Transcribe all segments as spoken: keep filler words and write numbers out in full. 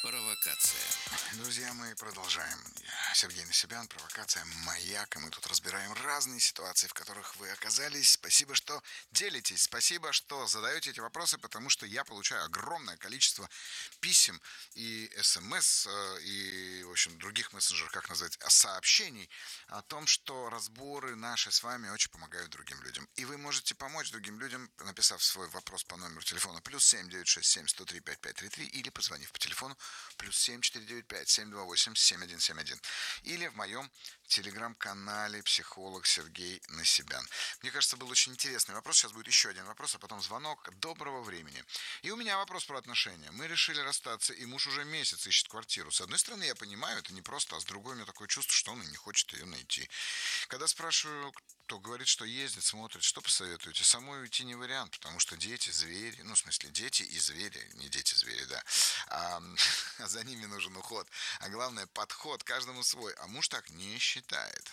Провокация. Друзья, мы продолжаем. Сергей Насибян, провокация «Маяк». И мы тут разбираем разные ситуации, в которых вы оказались. Спасибо, что делитесь. Спасибо, что задаете эти вопросы, потому что я получаю огромное количество писем и смс, э, и, в общем, других мессенджеров, как назвать, сообщений о том, что разборы наши с вами очень помогают другим людям. И вы можете помочь другим людям, написав свой вопрос по номеру телефона плюс семь девятьсот шестьдесят семь сто три пятьдесят пять тридцать три или позвонив по телефону плюс семь четыре девять пять семь два восемь семь один семь один или в моем телеграм-канале «Психолог Сергей Насибян». Мне кажется, был очень интересный вопрос. Сейчас будет еще один вопрос, а потом звонок. Доброго времени. И у меня вопрос про отношения. Мы решили расстаться, и муж уже месяц ищет квартиру. С одной стороны, я понимаю, это не просто, а с другой у меня такое чувство, что он и не хочет ее найти. Когда спрашиваю, кто говорит, что ездит, смотрит, что посоветуете? Самой уйти не вариант, потому что дети, звери, ну, в смысле, дети и звери, не дети-звери, да, а, а за ними нужен уход. А главное, подход, каждому свой. А муж так не считает.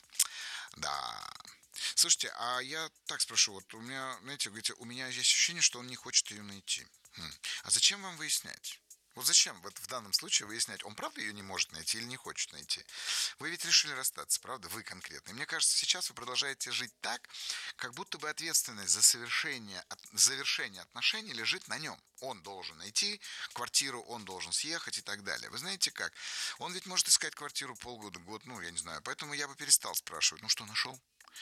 Да. Слушайте, а я так спрошу, вот у меня, знаете, говорите, у меня есть ощущение, что он не хочет ее найти. Хм. А зачем вам выяснять? Вот зачем вот в данном случае выяснять, он правда ее не может найти или не хочет найти? Вы ведь решили расстаться, правда? Вы конкретно. И мне кажется, сейчас вы продолжаете жить так, как будто бы ответственность за совершение, завершение отношений лежит на нем. Он должен найти квартиру, он должен съехать и так далее. Вы знаете как? Он ведь может искать квартиру полгода, год, ну, я не знаю. Поэтому я бы перестал спрашивать, ну что, нашел?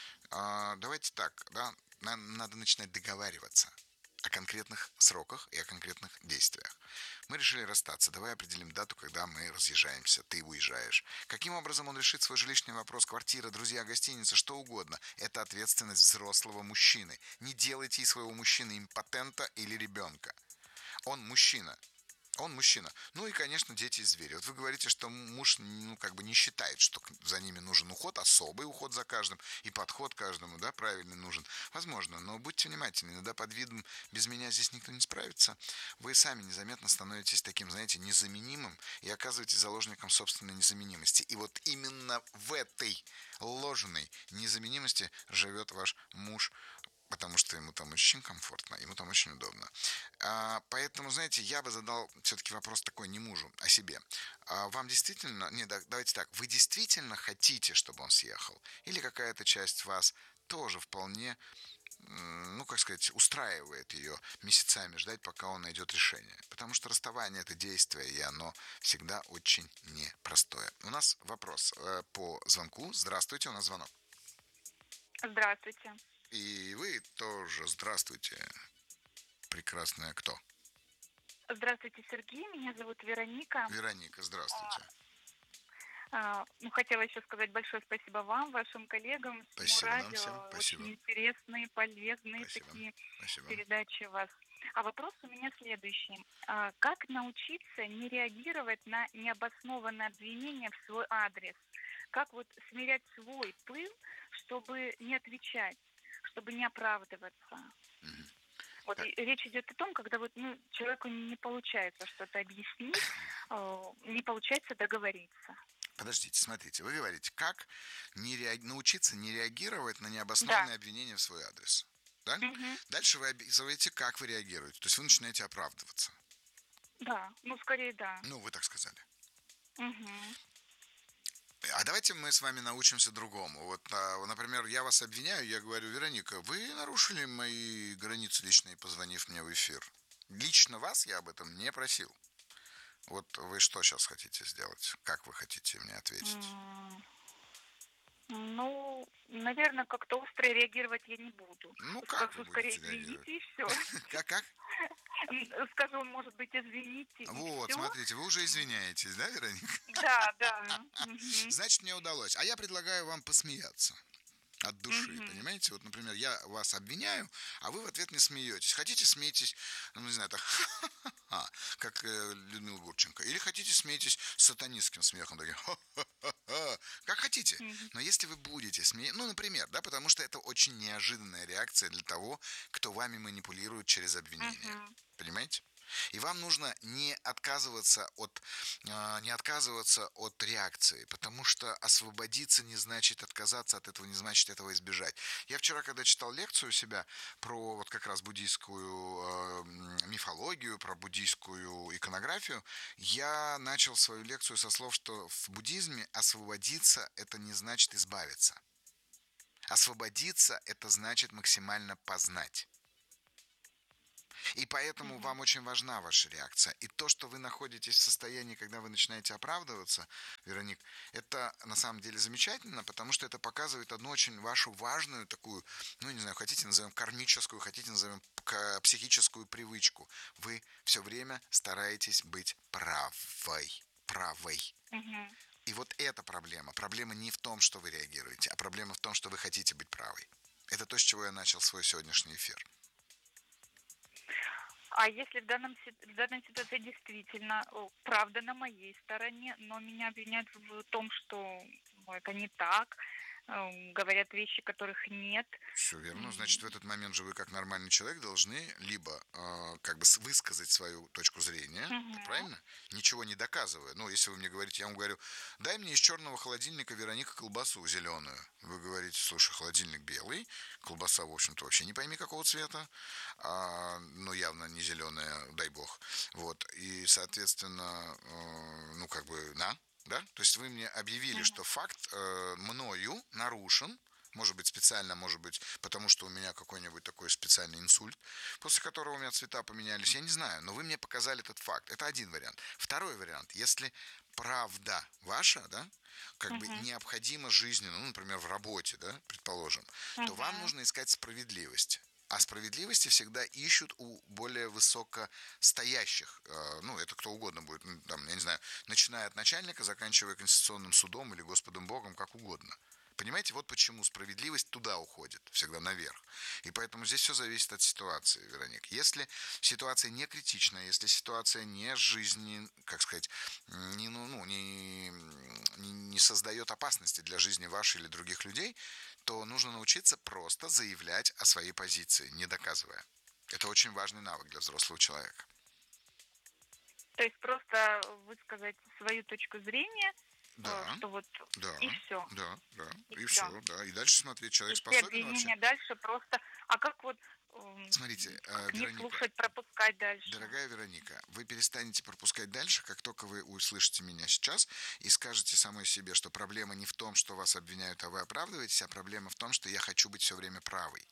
А, давайте так, да, нам надо начинать договариваться о конкретных сроках и о конкретных действиях. Мы решили расстаться. Давай определим дату, когда мы разъезжаемся. Ты уезжаешь. Каким образом он решит свой жилищный вопрос? Квартира, друзья, гостиница, что угодно. Это ответственность взрослого мужчины. Не делайте из своего мужчины импотента или ребенка. Он мужчина. Он мужчина. Ну и, конечно, дети и звери. Вот вы говорите, что муж, ну, как бы не считает, что за ними нужен уход, особый уход за каждым, и подход каждому, да, правильный нужен. Возможно, но будьте внимательны, иногда под видом «без меня здесь никто не справится», вы сами незаметно становитесь таким, знаете, незаменимым и оказываетесь заложником собственной незаменимости. И вот именно в этой ложной незаменимости живет ваш муж, потому что ему там очень комфортно, ему там очень удобно. А, поэтому, знаете, я бы задал все-таки вопрос такой не мужу, а себе. А вам действительно, не, да, давайте так, вы действительно хотите, чтобы он съехал? Или какая-то часть вас тоже вполне, ну, как сказать, устраивает ее месяцами ждать, пока он найдет решение? Потому что расставание – это действие, и оно всегда очень непростое. У нас вопрос э, по звонку. Здравствуйте, у нас звонок. Здравствуйте. И вы тоже здравствуйте. Прекрасная кто? Здравствуйте, Сергей. Меня зовут Вероника. Вероника, здравствуйте. А, ну, хотела еще сказать большое спасибо вам, вашим коллегам, всему Спасибо нам радио. всем. Спасибо. Очень интересные, полезные Спасибо. такие Спасибо. передачи у вас. А вопрос у меня следующий. А, как научиться не реагировать на необоснованные обвинения в свой адрес? Как вот смирять свой пыл, чтобы не отвечать, чтобы не оправдываться? Мгм. Вот Так. и речь идет о том, когда вот ну, человеку не получается что-то объяснить, э, не получается договориться. Подождите, смотрите, вы говорите, как не реаг- научиться не реагировать на необоснованные Да. обвинения в свой адрес. Да? Мгм. Дальше вы описываете, как вы реагируете. То есть вы начинаете оправдываться. Да, ну скорее да. Ну, вы так сказали. Мгм. А давайте мы с вами научимся другому. Вот, а, например, я вас обвиняю, я говорю: Вероника, вы нарушили мои границы личные, позвонив мне в эфир. Лично вас я об этом не просил. Вот вы что сейчас хотите сделать? Как вы хотите мне ответить? М, Ну, наверное, как-то остро реагировать я не буду. Ну, как вы Скажу скорее будете реагировать? извините и все. Как, как? Скажу, может быть, извините и Вот, все. смотрите, вы уже извиняетесь, да, Вероника? Да, да. Мгм. Значит, мне удалось. А я предлагаю вам посмеяться. От души, Мгм. понимаете? Вот, например, я вас обвиняю, а вы в ответ не смеетесь. Хотите, смейтесь, ну, не знаю, так, ха-ха-ха, как э, Людмила Гурченко. Или хотите, смейтесь сатанистским смехом, таким, ха-ха-ха, как хотите. Мгм. Но если вы будете смеяться, ну, например, да, потому что это очень неожиданная реакция для того, кто вами манипулирует через обвинение. Мгм. Понимаете? И вам нужно не отказываться от, э, не отказываться от реакции, потому что освободиться не значит отказаться от этого, не значит этого избежать. Я вчера, когда читал лекцию у себя про вот как раз буддийскую э, мифологию, про буддийскую иконографию, я начал свою лекцию со слов, что в буддизме освободиться – это не значит избавиться. Освободиться – это значит максимально познать. И поэтому Мгм. вам очень важна ваша реакция. И то, что вы находитесь в состоянии, когда вы начинаете оправдываться, Вероник, это на самом деле замечательно, потому что это показывает одну очень вашу важную такую, ну, не знаю, хотите назовем кармическую, хотите назовем к- психическую привычку. Вы все время стараетесь быть правой. Правой. Мгм. И вот эта проблема. Проблема не в том, что вы реагируете, а проблема в том, что вы хотите быть правой. Это то, с чего я начал свой сегодняшний эфир. А если в, данном, си- в данной ситуации действительно о, правда на моей стороне, но меня обвиняют в том, что ну, это не так, эм, говорят вещи, которых нет. Все верно. Значит, в М, этот момент же вы, как нормальный человек, должны либо э, как бы с- высказать свою точку зрения, мгм, правильно? Ничего не доказывая. Ну, если вы мне говорите, я вам говорю, дай мне из черного холодильника, Вероника, колбасу зеленую. Вы говорите, слушай, холодильник белый, колбаса, в общем-то, вообще не пойми какого цвета, а, ну, явно не зеленая, дай бог. Вот. И, соответственно, э, ну, как бы, на, да? То есть вы мне объявили, мгм, что факт э, мною нарушен, может быть, специально, может быть, потому что у меня какой-нибудь такой специальный инсульт, после которого у меня цвета поменялись, я не знаю, но вы мне показали этот факт. Это один вариант. Второй вариант, если правда ваша, да, как бы мгм, необходима жизненно, ну, например, в работе, да, предположим, то вам мгм. нужно искать справедливость. А справедливости всегда ищут у более высокостоящих, э, ну, это кто угодно будет, ну, там, я не знаю, начиная от начальника, заканчивая Конституционным судом или Господом Богом, как угодно. Понимаете, вот почему справедливость туда уходит, всегда наверх. И поэтому здесь все зависит от ситуации, Вероник. Если ситуация не критичная, если ситуация не жизни, как сказать, не, ну, ну, не, не, не создает опасности для жизни вашей или других людей, то нужно научиться просто заявлять о своей позиции, не доказывая. Это очень важный навык для взрослого человека. То есть просто высказать свою точку зрения, э, Да, что вот да, и все. да, да, И, и да. все, да. И дальше смотреть, человек И все способен вообще. обвинения дальше просто... А как вот, эм, Смотрите, э, как не Вероника, слушать, пропускать дальше? дорогая Вероника, вы перестанете пропускать дальше, как только вы услышите меня сейчас и скажете самой себе, что проблема не в том, что вас обвиняют, а вы оправдываетесь, а проблема в том, что я хочу быть все время правой.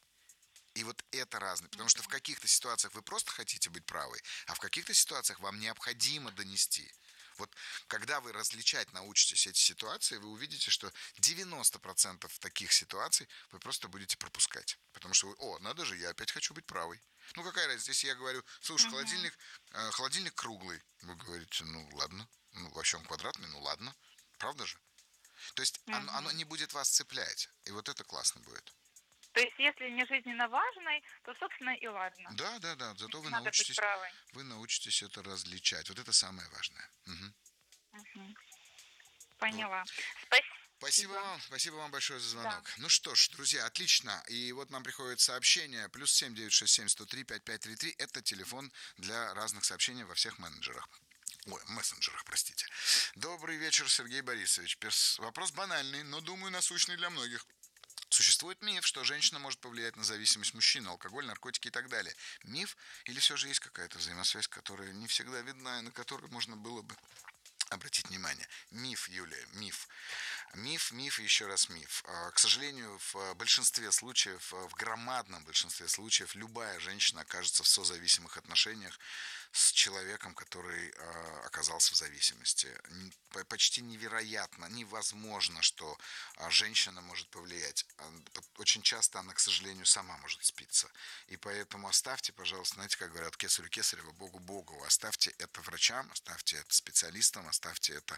И вот это разное, потому что в Мгм. каких-то ситуациях вы просто хотите быть правой, а в каких-то ситуациях вам необходимо донести. Вот когда вы различать научитесь эти ситуации, вы увидите, что девяносто процентов таких ситуаций вы просто будете пропускать. Потому что вы, о, надо же, я опять хочу быть правой. Ну какая разница, если я говорю, слушай, Мгм. холодильник, э, холодильник круглый. Вы говорите, ну ладно, ну вообще он квадратный, ну ладно. Правда же? То есть оно, оно Мгм. не будет вас цеплять. И вот это классно будет. То есть если не жизненно важной, то, собственно, и ладно. Да, да, да. Зато Не вы надо быть научитесь, правой. вы научитесь это различать. Вот это самое важное. Мгм. Мгм. Вот. Поняла. Спасибо Спасибо. вам, спасибо вам большое за Да. звонок. Ну что ж, друзья, отлично. И вот нам приходит сообщение. Плюс семь девять шесть семь сто три пять пять три три. Это телефон для разных сообщений во всех менеджерах. Ой, мессенджерах, простите. Добрый вечер, Сергей Борисович. Перс... Вопрос банальный, но, думаю, насущный для многих. Существует миф, что женщина может повлиять на зависимость мужчины, алкоголь, наркотики и так далее. Миф или все же есть какая-то взаимосвязь, которая не всегда видна и на которую можно было бы обратить внимание? Миф, Юлия, миф. Миф, миф и еще раз миф. А, К сожалению, в большинстве случаев, в громадном большинстве случаев, любая женщина окажется в созависимых отношениях с человеком, который а, оказался в зависимости. Н- по- Почти невероятно, невозможно, что а, женщина может повлиять. А, п- Очень часто она, к сожалению, сама может спиться. И поэтому оставьте, пожалуйста, знаете, как говорят, кесарю кесарева, богу богу. Оставьте это врачам, оставьте это специалистам, оставьте это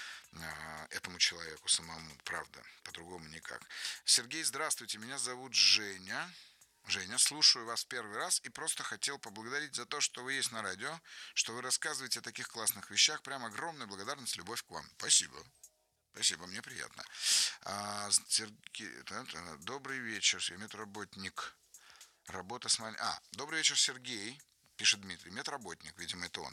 а, этому человеку самому, правда, по-другому никак. Сергей, здравствуйте, меня зовут Женя. Женя, слушаю вас первый раз и просто хотел поблагодарить за то, что вы есть на радио, что вы рассказываете о таких классных вещах. Прям огромная благодарность, любовь к вам. Спасибо. Спасибо, мне приятно. А, Сергей, добрый вечер, я медработник. Работа с маленькими... А, добрый вечер, Сергей, пишет Дмитрий, медработник, видимо, это он.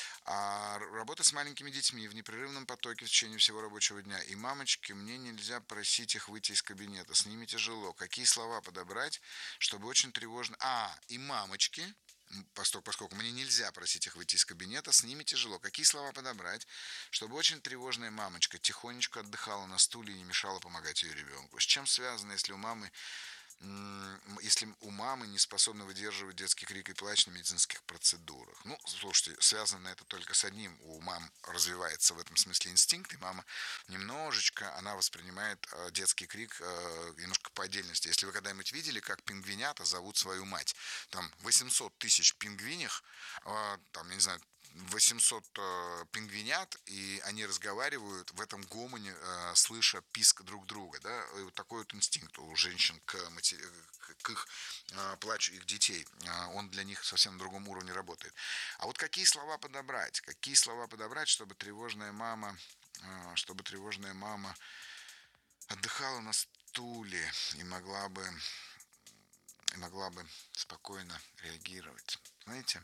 А работа с маленькими детьми в непрерывном потоке в течение всего рабочего дня. И мамочки, мне нельзя просить их выйти из кабинета. С ними тяжело. Какие слова подобрать, чтобы очень тревожно... А, и мамочки, поскольку мне нельзя просить их выйти из кабинета, с ними тяжело. Какие слова подобрать, чтобы очень тревожная мамочка тихонечко отдыхала на стуле и не мешала помогать ее ребенку? С чем связано, если у мамы если у мамы не способны выдерживать детский крик и плач на медицинских процедурах? Ну, слушайте, связано это только с одним. У мам развивается в этом смысле инстинкт, и мама немножечко, она воспринимает детский крик немножко по отдельности. Если вы когда-нибудь видели, как пингвинята зовут свою мать, там восемьсот тысяч пингвиних, там, я не знаю, восемьсот э, пингвинят, и они разговаривают в этом гомоне, э, слыша писк друг друга. Да? И вот такой вот инстинкт у женщин к, матери... к их э, плачу их детей. Э, он для них совсем на другом уровне работает. А вот какие слова подобрать? Какие слова подобрать, чтобы тревожная мама, э, чтобы тревожная мама отдыхала на стуле и могла бы, и могла бы спокойно реагировать? Знаете?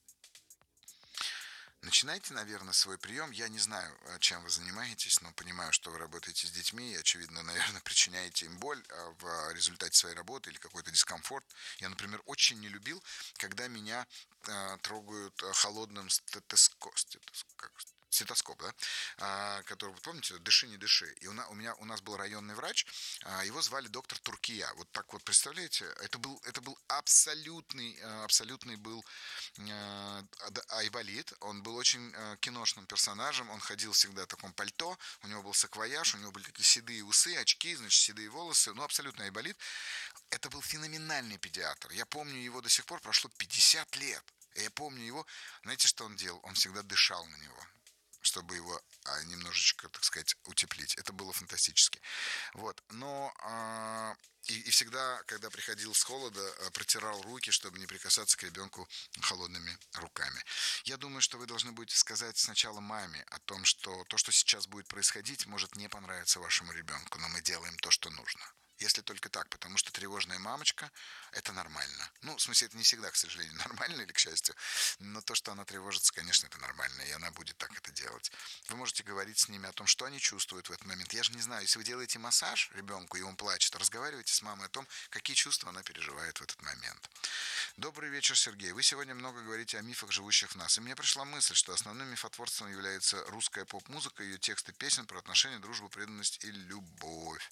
Начинайте, наверное, свой прием. Я не знаю, чем вы занимаетесь, но понимаю, что вы работаете с детьми и, очевидно, наверное, причиняете им боль в результате своей работы или какой-то дискомфорт. Я, например, очень не любил, когда меня э, трогают холодным стетоскопом. Стетоскоп, да, а, который, помните, дыши, не дыши. И у, на, у меня у нас был районный врач, а, его звали доктор Туркия. Вот так вот, представляете, это был, это был абсолютный, абсолютный был а, айболит. Он был очень а, киношным персонажем. Он ходил всегда в таком пальто, у него был саквояж, у него были такие седые усы, очки, значит, седые волосы. Ну, абсолютный айболит. Это был феноменальный педиатр. Я помню его до сих пор, прошло пятьдесят лет. И я помню его, знаете, что он делал? Он всегда дышал на него, чтобы его а, немножечко, так сказать, утеплить. Это было фантастически. Вот. Но а, и, и всегда, когда приходил с холода, а, протирал руки, чтобы не прикасаться к ребенку холодными руками. Я думаю, что вы должны будете сказать сначала маме о том, что то, что сейчас будет происходить, может не понравиться вашему ребенку, но мы делаем то, что нужно. Если только так, потому что тревожная мамочка – это нормально. Ну, в смысле, это не всегда, к сожалению, нормально или к счастью, но то, что она тревожится, конечно, это нормально, и она будет так это делать. Вы можете говорить с ними о том, что они чувствуют в этот момент. Я же не знаю, если вы делаете массаж ребенку, и он плачет, разговаривайте с мамой о том, какие чувства она переживает в этот момент. Добрый вечер, Сергей. Вы сегодня много говорите о мифах, живущих в нас. И мне пришла мысль, что основным мифотворцем является русская поп-музыка, ее тексты песен про отношения, дружбу, преданность и любовь.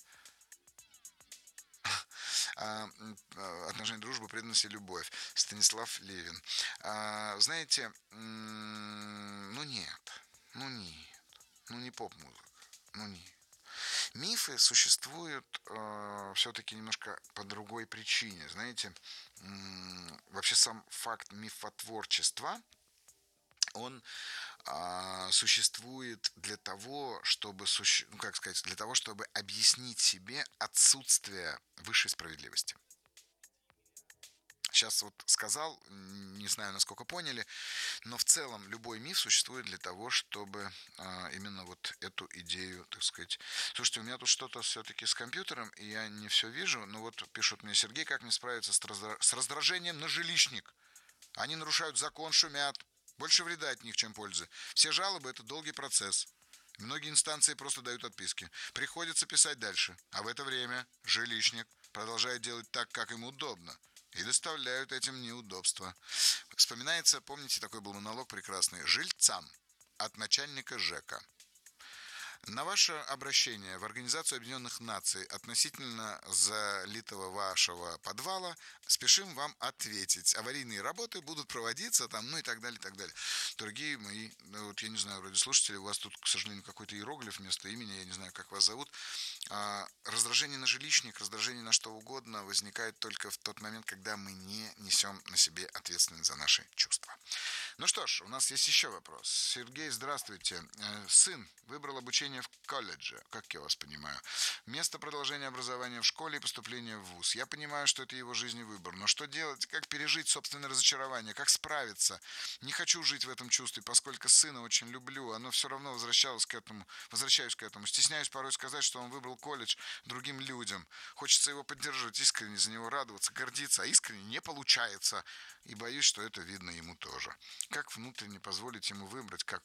Отношения, дружба, преданность и любовь. Станислав Левин. А, знаете, ну нет, ну нет, ну не поп-музыка, ну нет. Мифы существуют э, все-таки немножко по другой причине. Знаете, м- вообще сам факт мифотворчества, он а, существует для того, чтобы, суще... ну, как сказать, для того, чтобы объяснить себе отсутствие высшей справедливости. Сейчас вот сказал, не знаю, насколько поняли, но в целом любой миф существует для того, чтобы а, именно вот эту идею, так сказать... Слушайте, у меня тут что-то все-таки с компьютером, и я не все вижу, но вот пишут мне: Сергей, как мне справиться с, раздра... с раздражением на жилищник? Они нарушают закон, шумят. Больше вреда от них, чем пользы. Все жалобы – это долгий процесс. Многие инстанции просто дают отписки. Приходится писать дальше. А в это время жилищник продолжает делать так, как ему удобно. И доставляют этим неудобства. Вспоминается, помните, такой был монолог прекрасный: жильцам от начальника ЖЭКа. На ваше обращение в Организацию Объединенных Наций относительно залитого вашего подвала спешим вам ответить. Аварийные работы будут проводиться там, ну и так далее, и так далее. Дорогие мои, вот я не знаю, вроде слушатели, у вас тут, к сожалению, какой-то иероглиф вместо имени, я не знаю, как вас зовут. А, раздражение на жилищник, раздражение на что угодно возникает только в тот момент, когда мы не несем на себе ответственность за наши чувства. Ну что ж, у нас есть еще вопрос. Сергей, здравствуйте. Сын выбрал обучение в колледже, как я вас понимаю. Место продолжения образования в школе и поступления в вуз. Я понимаю, что это его жизненный выбор, но что делать, как пережить собственное разочарование, как справиться? Не хочу жить в этом чувстве, поскольку сына очень люблю, оно все равно возвращалось к этому, возвращаюсь к этому. Стесняюсь порой сказать, что он выбрал колледж другим людям. Хочется его поддерживать, искренне за него радоваться, гордиться, а искренне не получается. И боюсь, что это видно ему тоже. Как внутренне позволить ему выбрать, как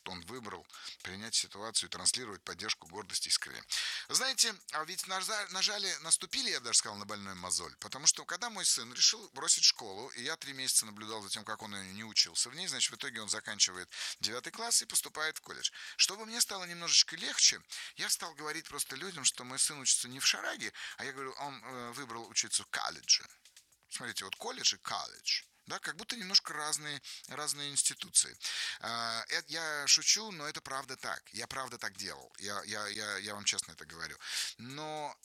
что он выбрал принять ситуацию и транслировать поддержку, гордость и искренне. Знаете, а ведь нажали, наступили, я даже сказал, на больной мозоль, потому что когда мой сын решил бросить школу, и я три месяца наблюдал за тем, как он не учился в ней, значит, в итоге он заканчивает девятый класс и поступает в колледж. Чтобы мне стало немножечко легче, я стал говорить просто людям, что мой сын учится не в Шараге, а я говорю, он э, выбрал учиться в колледже. Смотрите, вот колледж и колледж. Да, как будто немножко разные, разные институции. Я шучу, но это правда так. Я правда так делал. Я, я, я, я вам честно это говорю. Но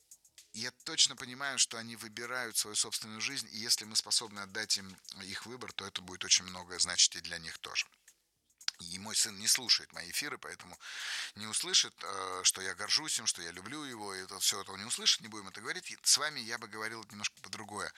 я точно понимаю, что они выбирают свою собственную жизнь, и если мы способны отдать им их выбор, то это будет очень многое значить и для них тоже. И мой сын не слушает мои эфиры, поэтому не услышит, что я горжусь им, что я люблю его, и это, все этого не услышит, не будем это говорить. И с вами я бы говорил немножко по-другое.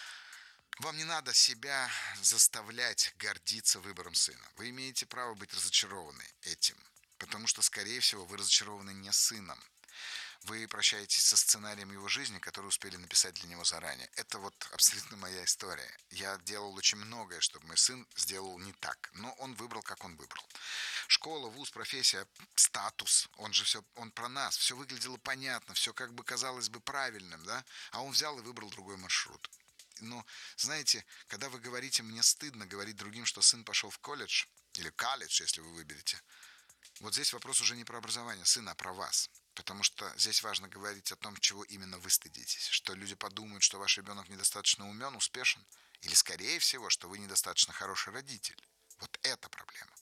Вам не надо себя заставлять гордиться выбором сына. Вы имеете право быть разочарованы этим, потому что, скорее всего, вы разочарованы не сыном. Вы прощаетесь со сценарием его жизни, который успели написать для него заранее. Это вот абсолютно моя история. Я делал очень многое, чтобы мой сын сделал не так, но он выбрал, как он выбрал. Школа, вуз, профессия, статус, он же все, он про нас, все выглядело понятно, все как бы казалось бы правильным, да, а он взял и выбрал другой маршрут. Но, знаете, когда вы говорите, мне стыдно говорить другим, что сын пошел в колледж, или колледж, если вы выберете, вот здесь вопрос уже не про образование сына, а про вас. Потому что здесь важно говорить о том, чего именно вы стыдитесь. Что люди подумают, что ваш ребенок недостаточно умен, успешен, или, скорее всего, что вы недостаточно хороший родитель. Вот это проблема.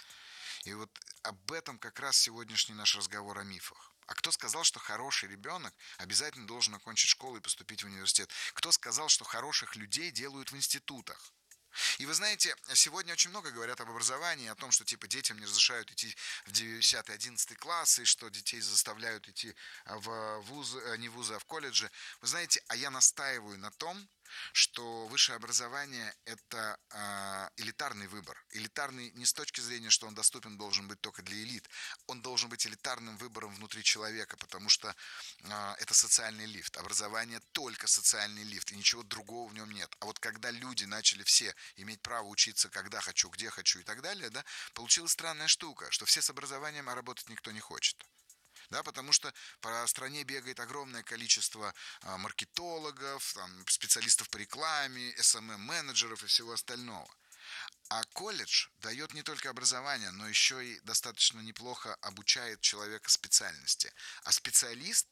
И вот об этом как раз сегодняшний наш разговор о мифах. А кто сказал, что хороший ребенок обязательно должен окончить школу и поступить в университет? Кто сказал, что хороших людей делают в институтах? И вы знаете, сегодня очень много говорят об образовании, о том, что типа детям не разрешают идти в десятый-одиннадцатый класс, и что детей заставляют идти в вузы, не в вузы, а в колледжи. Вы знаете, а я настаиваю на том, что высшее образование – это э, элитарный выбор. Элитарный не с точки зрения, что он доступен должен быть только для элит. Он должен быть элитарным выбором внутри человека, потому что э, это социальный лифт. Образование – только социальный лифт, и ничего другого в нем нет. А вот когда люди начали все иметь право учиться, когда хочу, где хочу и так далее, да, получилась странная штука, что все с образованием, а работать никто не хочет. Да, потому что по стране бегает огромное количество а, маркетологов, там, специалистов по рекламе, эс эм эм-менеджеров и всего остального. А колледж дает не только образование, но еще и достаточно неплохо обучает человека специальности. А специалист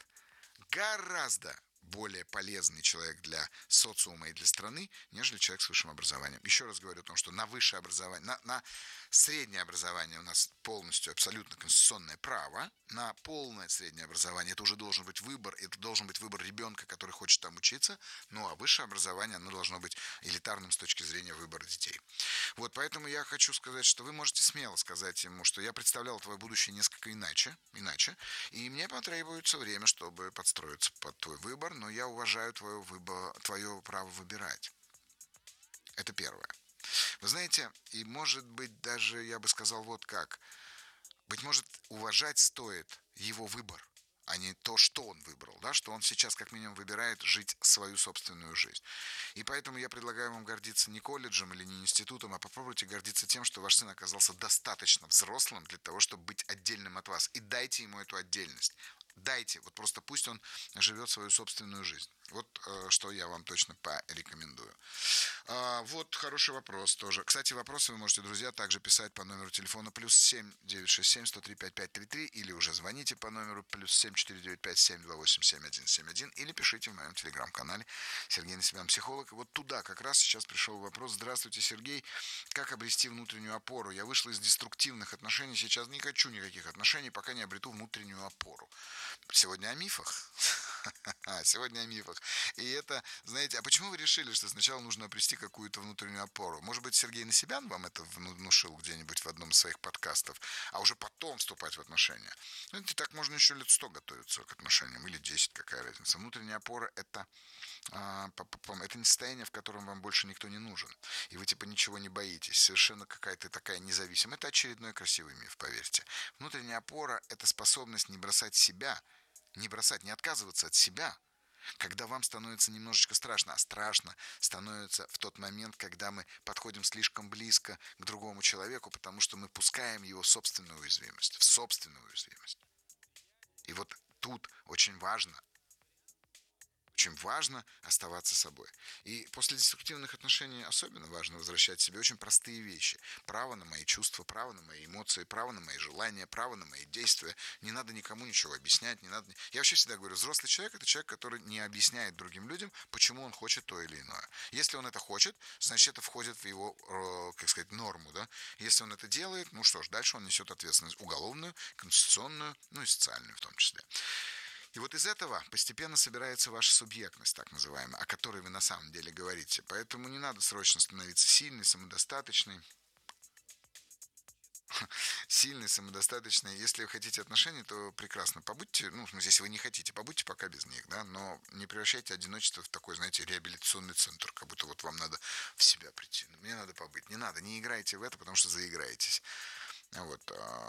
гораздо более полезный человек для социума и для страны, нежели человек с высшим образованием. Еще раз говорю о том, что на высшее образование, на, на среднее образование у нас полностью абсолютно конституционное право, на полное среднее образование это уже должен быть выбор, это должен быть выбор ребенка, который хочет там учиться, ну а высшее образование, оно должно быть элитарным с точки зрения выбора детей. Вот поэтому я хочу сказать, что вы можете смело сказать ему, что я представлял твое будущее несколько иначе, иначе, и мне потребуется время, чтобы подстроиться под твой выбор, но я уважаю твое, выбор, твое право выбирать. Это первое. Вы знаете, и может быть даже, я бы сказал, вот как. Быть может, уважать стоит его выбор, а не то, что он выбрал, да, что он сейчас как минимум выбирает жить свою собственную жизнь. И поэтому я предлагаю вам гордиться не колледжем или не институтом, а попробуйте гордиться тем, что ваш сын оказался достаточно взрослым для того, чтобы быть отдельным от вас. И дайте ему эту отдельность. Дайте, вот просто пусть он живет свою собственную жизнь. Вот э, что я вам точно порекомендую. А, вот хороший вопрос тоже. Кстати, вопросы вы можете, друзья, также писать по номеру телефона плюс семь девятьсот шестьдесят семь сто три пятьдесят пять тридцать три или уже звоните по номеру плюс семь четыре девять пять семь два восемь семь один семь один или пишите в моем телеграм-канале Сергей Насибян, психолог. И вот туда как раз сейчас пришел вопрос. Здравствуйте, Сергей. Как обрести внутреннюю опору? Я вышла из деструктивных отношений, сейчас не хочу никаких отношений, пока не обрету внутреннюю опору. Сегодня о мифах. Сегодня о мифах. И это, знаете, а почему вы решили, что сначала нужно обрести какую-то внутреннюю опору? Может быть, Сергей Насибян вам это внушил где-нибудь в одном из своих подкастов, а уже потом вступать в отношения? Знаете, так можно еще лет сто готовиться к отношениям, или десять, какая разница. Внутренняя опора – это, это не состояние, в котором вам больше никто не нужен. И вы типа ничего не боитесь. Совершенно какая-то такая независимая. Это очередной красивый миф, поверьте. Внутренняя опора – это способность не бросать себя, не бросать, не отказываться от себя, Когда вам становится немножечко страшно, а страшно становится в тот момент, когда мы подходим слишком близко к другому человеку, потому что мы пускаем его в собственную уязвимость, в собственную уязвимость. И вот тут очень важно, очень важно оставаться собой. И после деструктивных отношений особенно важно возвращать себе очень простые вещи. Право на мои чувства, право на мои эмоции, право на мои желания, право на мои действия. Не надо никому ничего объяснять. Не надо... Я вообще всегда говорю, взрослый человек – это человек, который не объясняет другим людям, почему он хочет то или иное. Если он это хочет, значит, это входит в его, как сказать, норму. Да? Если он это делает, ну что ж, дальше он несет ответственность уголовную, конституционную, ну и социальную в том числе. И вот из этого постепенно собирается ваша субъектность, так называемая, о которой вы на самом деле говорите. Поэтому не надо срочно становиться сильной, самодостаточной. Сильной, самодостаточной. Если вы хотите отношений, то прекрасно побудьте, ну, в смысле, если вы не хотите, побудьте пока без них, да, но не превращайте одиночество в такой, знаете, реабилитационный центр, как будто вот вам надо в себя прийти. Мне надо побыть. Не надо, не играйте в это, потому что заиграетесь. Вот.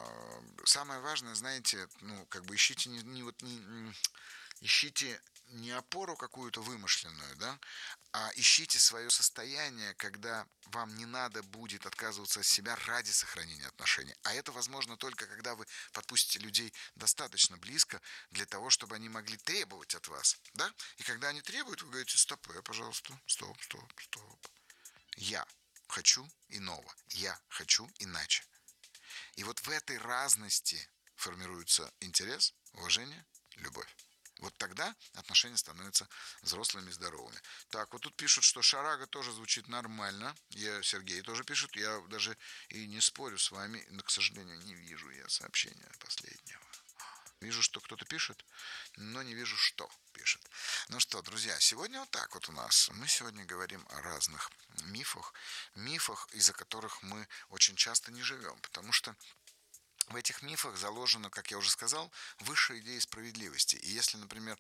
Самое важное, знаете, ну, как бы ищите не, не вот не, не ищите не опору какую-то вымышленную, да, а ищите свое состояние, когда вам не надо будет отказываться от себя ради сохранения отношений. А это возможно только когда вы подпустите людей достаточно близко для того, чтобы они могли требовать от вас, да? И когда они требуют, вы говорите: стоп, я, пожалуйста, стоп, стоп, стоп. Я хочу иного, я хочу иначе. И вот в этой разности формируется интерес, уважение, любовь. Вот тогда отношения становятся взрослыми и здоровыми. Так, вот тут пишут, что шарага тоже звучит нормально. Я, Сергей тоже пишет. Я даже и не спорю с вами, но, к сожалению, не вижу я сообщения последнего. Вижу, что кто-то пишет, но не вижу, что пишет. Ну что, друзья, сегодня вот так вот у нас. Мы сегодня говорим о разных мифах. Мифах, из-за которых мы очень часто не живем. Потому что в этих мифах заложена, как я уже сказал, высшая идея справедливости. И если, например,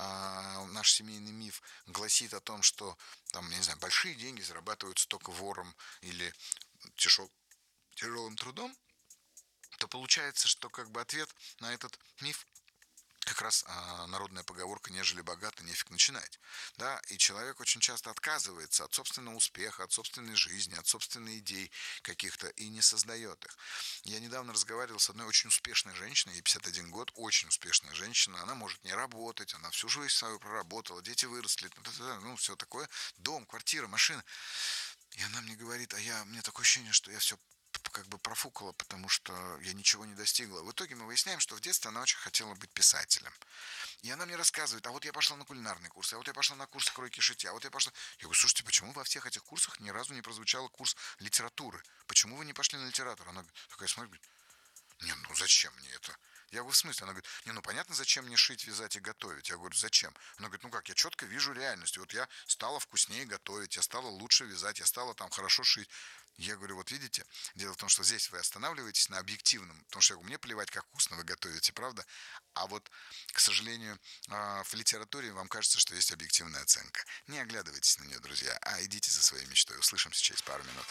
наш семейный миф гласит о том, что там, не знаю, большие деньги зарабатываются только вором или тяжел, тяжелым трудом, то получается, что как бы ответ на этот миф как раз а, народная поговорка «нежели богато, нефиг начинать». Да? И человек очень часто отказывается от собственного успеха, от собственной жизни, от собственных идей каких-то и не создает их. Я недавно разговаривал с одной очень успешной женщиной, ей пятьдесят один год, очень успешная женщина. Она может не работать, она всю жизнь свою проработала, дети выросли, ну, все такое, дом, квартира, машина. И она мне говорит: а я, мне такое ощущение, что я все как бы профукала, потому что я ничего не достигла. В итоге мы выясняем, что в детстве она очень хотела быть писателем. И она мне рассказывает: а вот я пошла на кулинарный курс, а вот я пошла на курс кройки и шитья, а вот я пошла... Я говорю: слушайте, почему во всех этих курсах ни разу не прозвучал курс литературы? Почему вы не пошли на литературу? Она такая смотрит: не, ну зачем мне это? Я говорю: в смысле? Она говорит: не, ну понятно, зачем мне шить, вязать и готовить. Я говорю: зачем? Она говорит: ну как, я четко вижу реальность. Вот я стала вкуснее готовить, я стала лучше вязать, я стала там хорошо шить. Я говорю: вот видите, дело в том, что здесь вы останавливаетесь на объективном, потому что я говорю, мне плевать, как вкусно вы готовите, правда? А вот, к сожалению, в литературе вам кажется, что есть объективная оценка. Не оглядывайтесь на нее, друзья, а идите за своей мечтой. Услышимся через пару минут.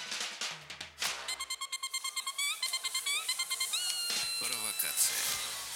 Провокация.